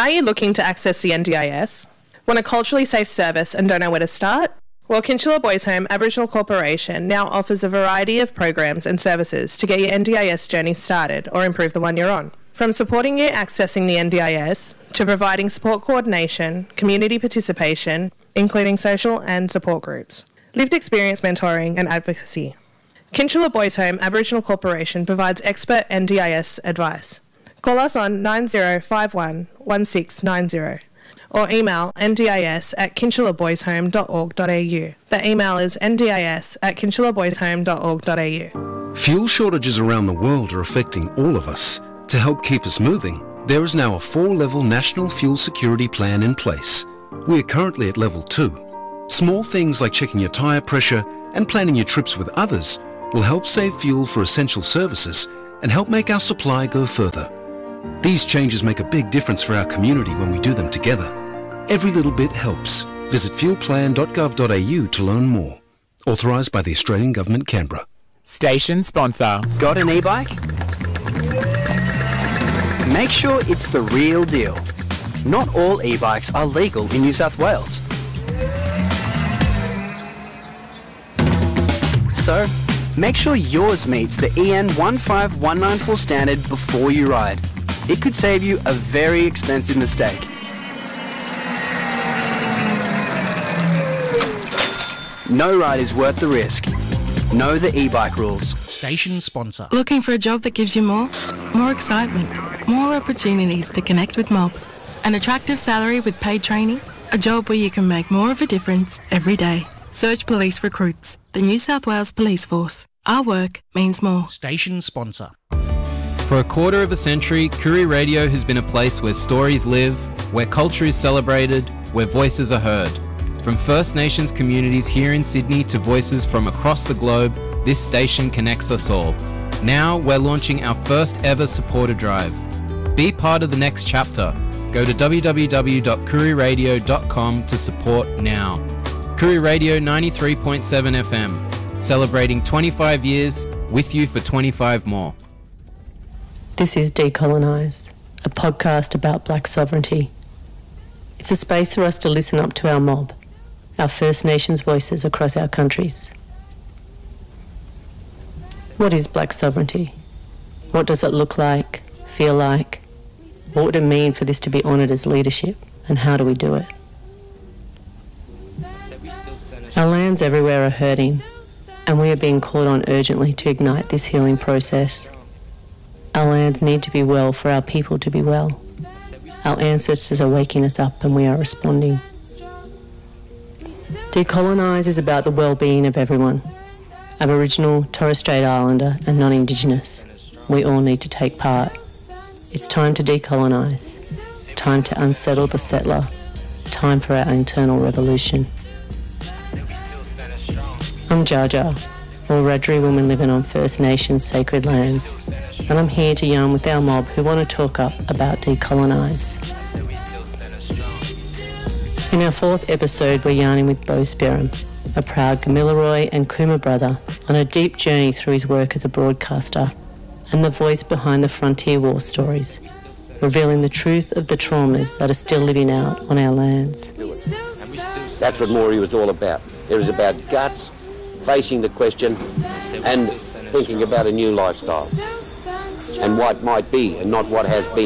Are you looking to access the NDIS? Want a culturally safe service and don't know where to start? Well, Kinchela Boys Home Aboriginal Corporation now offers a variety of programs and services to get your NDIS journey started or improve the one you're on. From supporting you accessing the NDIS to providing support coordination, community participation, including social and support groups, lived experience mentoring and advocacy. Kinchela Boys Home Aboriginal Corporation provides expert NDIS advice. Call us on 9051 1690 or email ndis@kinchelaboyshome.org.au. The email is ndis@kinchelaboyshome.org.au. Fuel shortages around the world are affecting all of us. To help keep us moving, there is now a 4-level national fuel security plan in place. We are currently at level 2. Small things like checking your tyre pressure and planning your trips with others will help save fuel for essential services and help make our supply go further. These changes make a big difference for our community when we do them together. Every little bit helps. Visit fuelplan.gov.au to learn more. Authorised by the Australian Government, Canberra. Station sponsor. Got an e-bike? Make sure it's the real deal. Not all e-bikes are legal in New South Wales. So, make sure yours meets the EN 15194 standard before you ride. It could save you a very expensive mistake. No ride is worth the risk. Know the e-bike rules. Station sponsor. Looking for a job that gives you more? More excitement, more opportunities to connect with mob, an attractive salary with paid training, a job where you can make more of a difference every day. Search Police Recruits, the New South Wales Police Force. Our work means more. Station sponsor. For a quarter of a century, Koori Radio has been a place where stories live, where culture is celebrated, where voices are heard. From First Nations communities here in Sydney to voices from across the globe, this station connects us all. Now we're launching our first ever supporter drive. Be part of the next chapter. Go to www.kooriradio.com to support now. Koori Radio 93.7 FM, celebrating 25 years, with you for 25 more. This is Decolonise, a podcast about black sovereignty. It's a space for us to listen up to our mob, our First Nations voices across our countries. What is black sovereignty? What does it look like, feel like? What would it mean for this to be honoured as leadership, and how do we do it? Our lands everywhere are hurting, and we are being called on urgently to ignite this healing process. Our lands need to be well for our people to be well. Our ancestors are waking us up and we are responding. Decolonise is about the well-being of everyone. Aboriginal, Torres Strait Islander and non-Indigenous. We all need to take part. It's time to decolonise. Time to unsettle the settler. Time for our internal revolution. I'm Jaja, a Wiradjuri woman living on First Nations sacred lands, and I'm here to yarn with our mob who want to talk up about decolonise. In our 4th episode, we're yarning with Beau Spearham, a proud Gamilaroi and Cooma brother, on a deep journey through his work as a broadcaster and the voice behind the frontier war stories, revealing the truth of the traumas that are still living out on our lands. That's what Moree was all about. It was about guts, facing the question and thinking about a new lifestyle and what might be and not what has been.